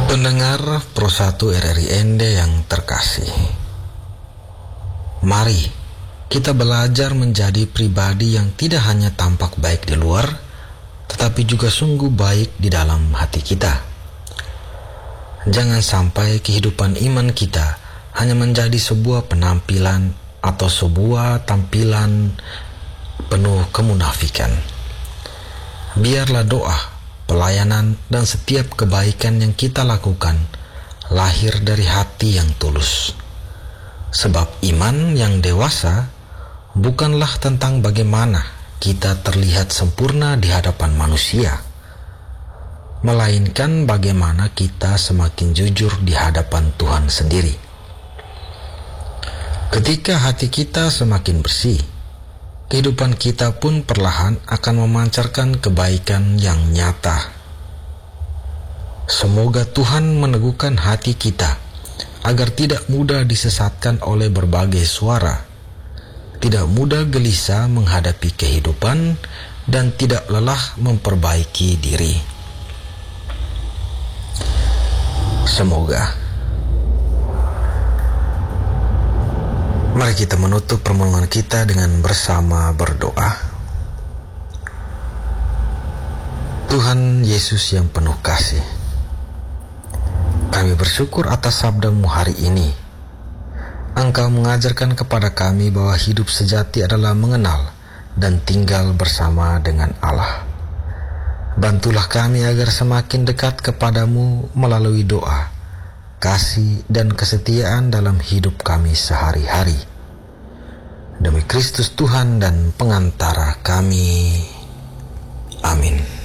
Pendengar Pro 1 RRI Ende yang terkasih, mari kita belajar menjadi pribadi yang tidak hanya tampak baik di luar, tetapi juga sungguh baik di dalam hati kita. Jangan sampai kehidupan iman kita hanya menjadi sebuah penampilan atau sebuah tampilan penuh kemunafikan. Biarlah doa, pelayanan, dan setiap kebaikan yang kita lakukan lahir dari hati yang tulus. Sebab iman yang dewasa bukanlah tentang bagaimana kita terlihat sempurna di hadapan manusia, melainkan bagaimana kita semakin jujur di hadapan Tuhan sendiri. Ketika hati kita semakin bersih, kehidupan kita pun perlahan akan memancarkan kebaikan yang nyata. Semoga Tuhan meneguhkan hati kita agar tidak mudah disesatkan oleh berbagai suara, tidak mudah gelisah menghadapi kehidupan, dan tidak lelah memperbaiki diri. Semoga. Mari kita menutup permohonan kita dengan bersama berdoa. Tuhan Yesus yang penuh kasih, kami bersyukur atas sabda-Mu hari ini. Engkau mengajarkan kepada kami bahwa hidup sejati adalah mengenal dan tinggal bersama dengan Allah. Bantulah kami agar semakin dekat kepadamu melalui doa, kasih, dan kesetiaan dalam hidup kami sehari-hari. Demi Kristus Tuhan dan pengantara kami. Amin.